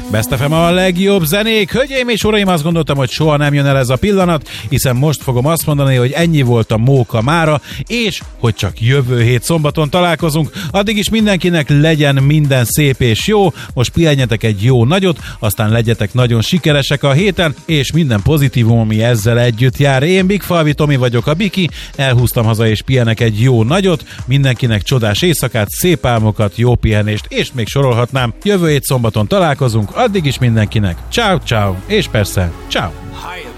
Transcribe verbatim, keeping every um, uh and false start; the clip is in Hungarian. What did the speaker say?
Best ef em a legjobb zenék. Hölgyeim és uraim, azt gondoltam, hogy soha nem jön el ez a pillanat, hiszen most fogom azt mondani, hogy ennyi volt a móka mára, és hogy csak jövő hét szombaton találkozunk. Addig is mindenkinek legyen minden szép és jó, most pihenjetek egy jó nagyot, aztán legyetek nagyon sikeresek a héten, és minden pozitívum, ami ezzel együtt jár. Én Big Falvi Tomi vagyok, a Biki, elhúztam haza és pihenek egy jó nagyot, mindenkinek csodás éjszakát, szép álmokat, jó pihenést, és még sorolhatnám. Jövő hét szombaton találkozunk, addig is mindenkinek ciao ciao, és persze ciao.